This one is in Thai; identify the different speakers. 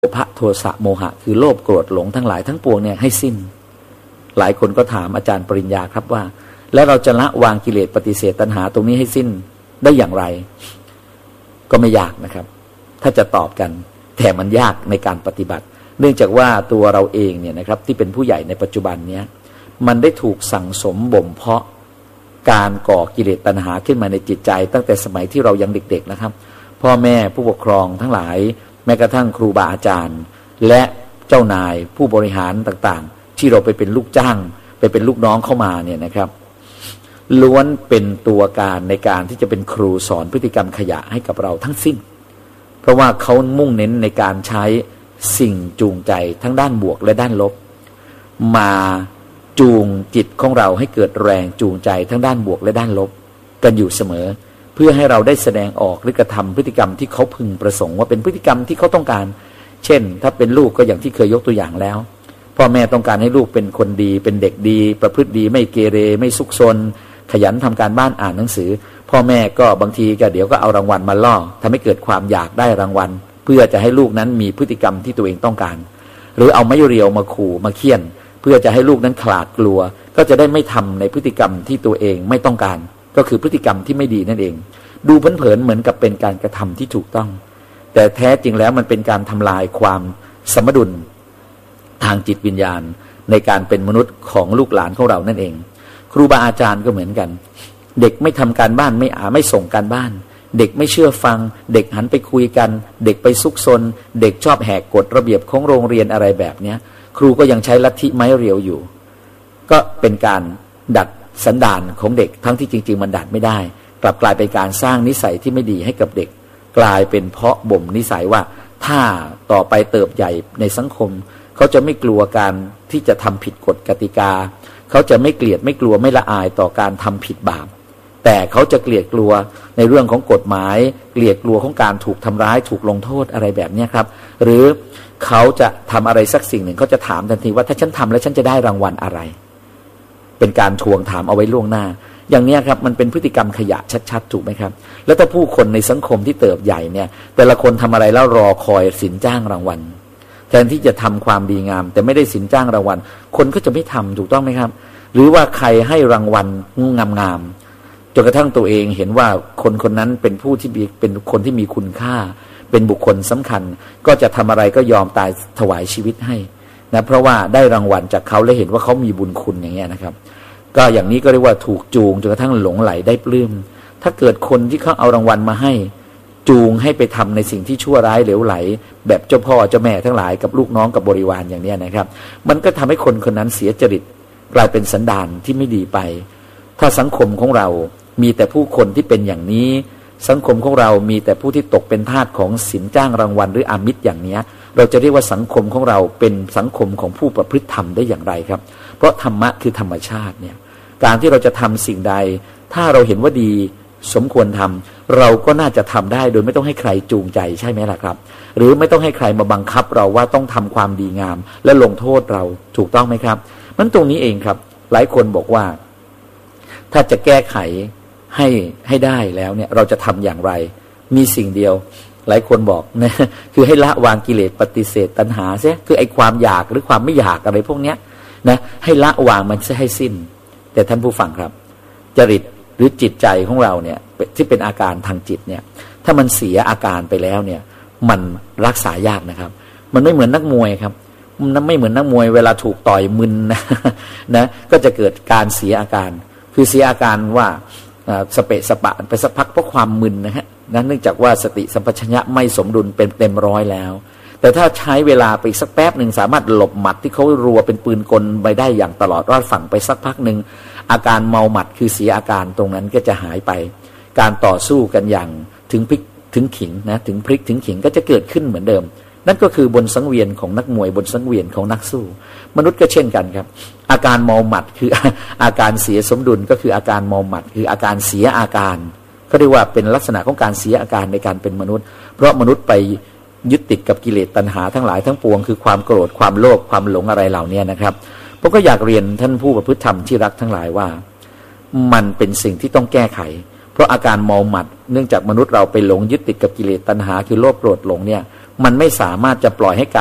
Speaker 1: ภะโทสะโมหะคือโลภโกรธหลงทั้งหลายทั้งปวงเนี่ยให้สิ้นหลายคนก็ถามอาจารย์ปริญญาครับว่าแล้วเราจะละวางกิเลสปฏิเสธตัณหาตรงนี้ให้สิ้นได้อย่างไรก็ไม่ยากนะครับถ้าจะตอบกันแต่มันยากในการปฏิบัติเนื่องจากว่าตัวเราเองเนี่ยนะครับที่เป็นผู้ใหญ่ในปัจจุบันเนี้ยมันได้ถูกสั่งสมบ่มเพาะการก่อกิเลสตัณหาขึ้นมาในจิตใจตั้งแต่สมัยที่เรายังเด็กๆนะครับพ่อแม่ผู้ปกครองทั้งหลายแม้กระทั่งครูบาอาจารย์และเจ้านายผู้บริหารต่างๆที่เราไปเป็นลูกจ้างไปเป็นลูกน้องเข้ามาเนี่ยนะครับล้วนเป็นตัวการในการที่จะเป็นครูสอนพฤติกรรมขยะให้กับเราทั้งสิ้นเพราะว่าเขามุ่งเน้นในการใช้สิ่งจูงใจทั้งด้านบวกและด้านลบมาจูงจิตของเราให้เกิดแรงจูงใจทั้งด้านบวกและด้านลบกันอยู่เสมอเพื่อให้เราได้แสดงออกหรือกระทำพฤติกรรมที่เขาพึงประสงค์ว่าเป็นพฤติกรรมที่เขาต้องการเช่นถ้าเป็นลูกก็อย่างที่เคยยกตัวอย่างแล้วพ่อแม่ต้องการให้ลูกเป็นคนดีเป็นเด็กดีประพฤติดีไม่เกเรไม่ซุกซนขยันทำการบ้านอ่านหนังสือพ่อแม่ก็บางทีก็เดี๋ยวก็เอารางวัลมาล่อทำให้เกิดความอยากได้รางวัลเพื่อจะให้ลูกนั้นมีพฤติกรรมที่ตัวเองต้องการหรือเอาไม้เรียวมาขู่มาเฆี่ยนเพื่อจะให้ลูกนั้นขลาดกลัวก็จะได้ไม่ทำในพฤติกรรมที่ตัวเองไม่ต้องการก็คือพฤติกรรมที่ไม่ดีนั่นเองดูเผินๆเหมือนกับเป็นการกระทำที่ถูกต้องแต่แท้จริงแล้วมันเป็นการทำลายความสมดุลทางจิตวิญญาณในการเป็นมนุษย์ของลูกหลานของเรานั่นเองครูบาอาจารย์ก็เหมือนกันเด็กไม่ทำการบ้านไม่ส่งการบ้านเด็กไม่เชื่อฟังเด็กหันไปคุยกันเด็กไปซุกซนเด็กชอบแหกกฎระเบียบของโรงเรียนอะไรแบบนี้ครูก็ยังใช้ลัทธิไม้เรียวอยู่ก็เป็นการดัดสันดานของเด็กทั้งที่จริงๆมันดัดไม่ได้กลับกลายเป็นการสร้างนิสัยที่ไม่ดีให้กับเด็กกลายเป็นเพาะบ่มนิสัยว่าถ้าต่อไปเติบใหญ่ในสังคมเขาจะไม่กลัวการที่จะทำผิดกฎกติกาเขาจะไม่เกลียดไม่กลัวไม่ละอายต่อการทำผิดบาปแต่เขาจะเกลียดกลัวในเรื่องของกฎหมายเกลียดกลัวของการถูกทำร้ายถูกลงโทษอะไรแบบนี้ครับหรือเขาจะทำอะไรสักสิ่งหนึ่งเขาจะถามทันทีว่าถ้าฉันทำแล้วฉันจะได้รางวัลอะไรเป็นการทวงถามเอาไว้ล่วงหน้าอย่างนี้ครับมันเป็นพฤติกรรมขยะชัดๆถูกไหมครับแล้วถ้าผู้คนในสังคมที่เติบใหญ่เนี่ยแต่ละคนทำอะไรแล้วรอคอยสินจ้างรางวัลแทนที่จะทำความดีงามแต่ไม่ได้สินจ้างรางวัลคนก็จะไม่ทำถูกต้องไหมครับหรือว่าใครให้รางวัลงามๆจนกระทั่งตัวเองเห็นว่าคนคนนั้นเป็นผู้ที่เป็นคนที่มีคุณค่าเป็นบุคคลสำคัญก็จะทำอะไรก็ยอมตายถวายชีวิตให้นะเพราะว่าได้รางวัลจากเขาและเห็นว่าเขามีบุญคุณอย่างเงี้ยนะครับก็อย่างนี้ก็เรียกว่าถูกจูงจนกระทั่งหลงไหลได้ปลื้มถ้าเกิดคนที่เขาเอารางวัลมาให้จูงให้ไปทำในสิ่งที่ชั่วร้ายเหลวไหลแบบเจ้าพ่อเจ้าแม่ทั้งหลายกับลูกน้องกับบริวารอย่างนี้นะครับมันก็ทำให้คนคนนั้นเสียจริตกลายเป็นสันดานที่ไม่ดีไปถ้าสังคมของเรามีแต่ผู้คนที่เป็นอย่างนี้สังคมของเรามีแต่ผู้ที่ตกเป็นทาสของสินจ้างรางวัลหรืออามิตรอย่างนี้เราจะเรียกว่าสังคมของเราเป็นสังคมของผู้ประพฤติธรรมได้อย่างไรครับเพราะธรรมะคือธรรมชาติเนี่ยการที่เราจะทำสิ่งใดถ้าเราเห็นว่าดีสมควรทำเราก็น่าจะทำได้โดยไม่ต้องให้ใครจูงใจใช่ไหมล่ะครับหรือไม่ต้องให้ใครมาบังคับเราว่าต้องทำความดีงามและลงโทษเราถูกต้องไหมครับมันตรงนี้เองครับหลายคนบอกว่าถ้าจะแก้ไขให้ได้แล้วเนี่ยเราจะทำอย่างไรมีสิ่งเดียวหลายคนบอกนะคือให้ละวางกิเลสปฏิเสธตัณหาเสียคือไอ้ความอยากหรือความไม่อยากอะไรพวกเนี้ยนะให้ละวางมันซะให้สิ้นแต่ท่านผู้ฟังครับจริตหรือจิตใจของเราเนี่ยที่เป็นอาการทางจิตเนี่ยถ้ามันเสียอาการไปแล้วเนี่ยมันรักษายากนะครับมันไม่เหมือนนักมวยครับมันไม่เหมือนนักมวยเวลาถูกต่อยมึนนะก็จะเกิดการเสียอาการคือเสียอาการว่าสเปะสปะไปสักพักเพราะความมึนนะฮะเนื่องจากว่าสติสัมปชัญญะไม่สมดุลเป็นเต็มร้อยแล้วแต่ถ้าใช้เวลาไปสักแป๊บหนึ่งสามารถหลบหมัดที่เขารัวเป็นปืนกลไปได้อย่างตลอดรอดฝั่งไปสักพักหนึ่งอาการเมาหมัดคือเสียอาการตรงนั้นก็จะหายไปการต่อสู้กันอย่างถึงพริกถึงขิงนะถึงพริกถึงขิงก็จะเกิดขึ้นเหมือนเดิมนั่นก็คือบนสังเวียนของนักมวยบนสังเวียนของนักสู้มนุษย์ก็เช่นกันครับอาการเมาหมัดคืออาการเสียสมดุลก็คืออาการเมาหมัดคืออาการเสียอาการเขาเรียกว่าเป็นลักษณะของการเสียอาการในการเป็นมนุษย์เพราะมนุษย์ไปยึดติดกับกิเลสตัณหาทั้งหลายทั้งปวงคือความโกรธความโลภความหลงอะไรเหล่านี้นะครับผมก็อยากเรียนท่านผู้ประพฤติธรรมที่รักทั้งหลายว่ามันเป็นสิ่งที่ต้องแก้ไขเพราะอาการเมาหมัดเนื่องจากมนุษย์เราไปหลงยึดติดกับกิเลสตัณหาคือโลภโกรธหลงเนี่ยมันไม่สามารถจะปล่อยให้ก